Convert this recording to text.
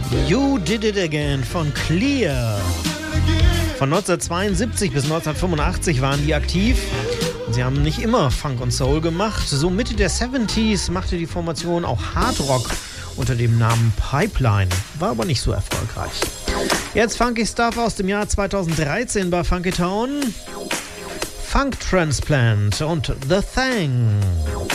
You Did It Again von Clear. Von 1972 bis 1985 waren die aktiv. Und sie haben nicht immer Funk und Soul gemacht. So Mitte der 70s machte die Formation auch Hardrock unter dem Namen Pipeline. War aber nicht so erfolgreich. Jetzt Funky Stuff aus dem Jahr 2013 bei Funky Town. Funk Transplant und The Thing.